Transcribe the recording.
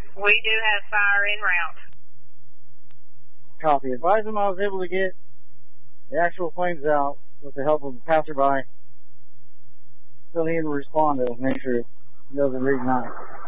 We do have fire en route. Copy. Advise them I was able to get the actual flames out with the help of a passerby. Still need to respond to make sure it doesn't reignite.